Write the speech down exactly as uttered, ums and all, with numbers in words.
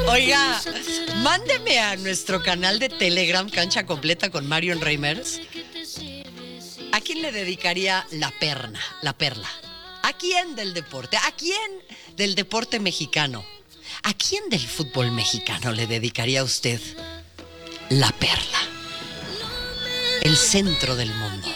Oiga, mándeme a nuestro canal de Telegram, Cancha Completa con Marion Reimers. ¿A quién le dedicaría la perna, la perla? ¿A quién del deporte? ¿A quién del deporte mexicano? ¿A quién del fútbol mexicano le dedicaría a usted la perla? El centro del mundo.